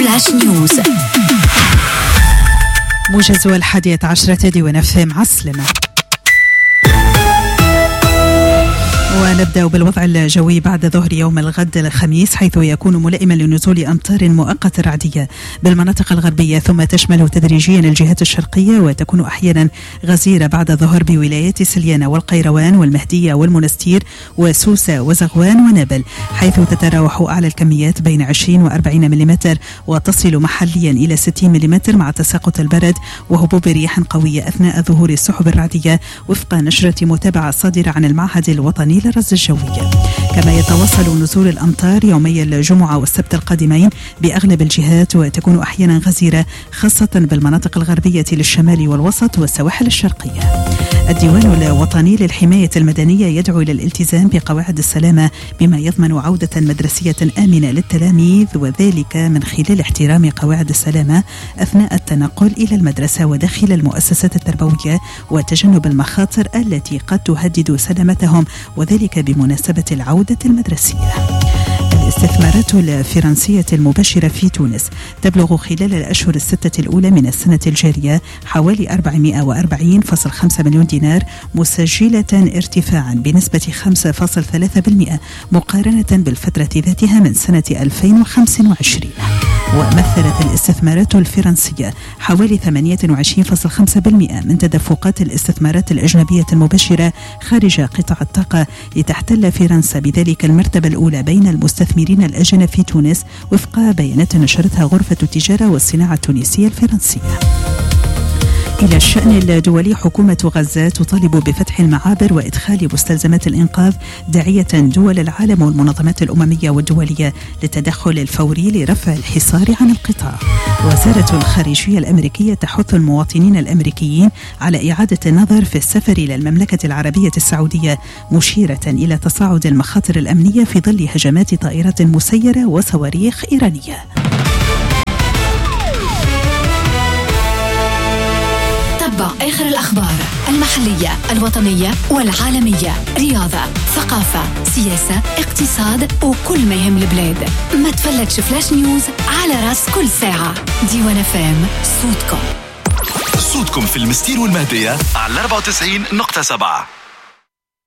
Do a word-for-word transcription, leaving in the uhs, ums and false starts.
فلاش نيوز. موجز الحادية عشرة ديوان اف ام عسلمة. ونبدأ بالوضع الجوي بعد ظهر يوم الغد الخميس، حيث يكون ملائما لنزول أمطار مؤقتة رعدية بالمناطق الغربية، ثم تشمل تدريجيا الجهات الشرقية، وتكون أحيانا غزيرة بعد ظهر بولايات سليانة والقيروان والمهدية والمنستير وسوسة وزغوان ونابل، حيث تتراوح أعلى الكميات بين عشرين وأربعين مليمتر، وتصل محليا إلى ستين مليمتر، مع تساقط البرد وهبوب رياح قوية أثناء ظهور السحب الرعدية، وفق نشرة متابعة صادرة عن المعهد الوطني للرصد الجوية. كما يتواصل نزول الأمطار يومي الجمعة والسبت القادمين بأغلب الجهات، وتكون أحيانا غزيرة خاصة بالمناطق الغربية للشمال والوسط والسواحل الشرقية. الديوان الوطني للحماية المدنية يدعو إلى الالتزام بقواعد السلامة، بما يضمن عودة مدرسية آمنة للتلاميذ، وذلك من خلال احترام قواعد السلامة أثناء التنقل إلى المدرسة وداخل المؤسسات التربوية، وتجنب المخاطر التي قد تهدد سلامتهم، وذلك بمناسبة العودة المدرسية. الاستثمارات الفرنسية المباشرة في تونس تبلغ خلال الأشهر الستة الأولى من السنة الجارية حوالي أربعمائة وأربعين فاصلة خمسة مليون دينار، مسجلة ارتفاعا بنسبة خمسة فاصلة ثلاثة بالمئة مقارنة بالفترة ذاتها من سنة ألفين وخمسة وعشرين. ومثلت الاستثمارات الفرنسية حوالي ثمانية وعشرين فاصلة خمسة بالمئة من تدفقات الاستثمارات الأجنبية المباشرة خارج قطاع الطاقة، لتحتل فرنسا بذلك المرتبة الأولى بين المستثمرين الأجانب في تونس، وفق بيانات نشرتها غرفة التجارة والصناعة التونسية الفرنسية. إلى الشأن الدولي، حكومة غزة تطالب بفتح المعابر وإدخال مستلزمات الإنقاذ، داعية دول العالم والمنظمات الأممية والدولية للتدخل الفوري لرفع الحصار عن القطاع. وزارة الخارجية الأمريكية تحث المواطنين الأمريكيين على إعادة النظر في السفر إلى المملكة العربية السعودية، مشيرة إلى تصاعد المخاطر الأمنية في ظل هجمات طائرات مسيرة وصواريخ إيرانية. آخر الأخبار المحلية الوطنية والعالمية، رياضة، ثقافة، سياسة، اقتصاد، وكل ما يهم البلاد. ما تفلتش فلاش نيوز على راس كل ساعة. ديوان فام، صوتكم صوتكم في المستير والمهدية على أربعة وتسعين نقطة سبعة.